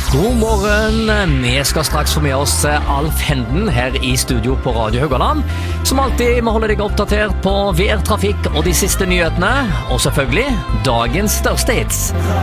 God morgen, vi skal straks få med oss Alf Henden her i studio på Radio Haugaland. Som alltid må holde deg oppdatert på vær, trafikk og de siste nyhetene, og selvfølgelig dagens største hits.